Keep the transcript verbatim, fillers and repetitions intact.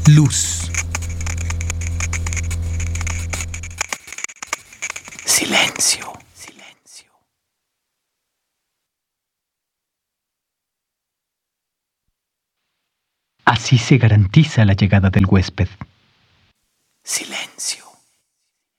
Luz. Silencio. Silencio. Así se garantiza la llegada del huésped. Silencio.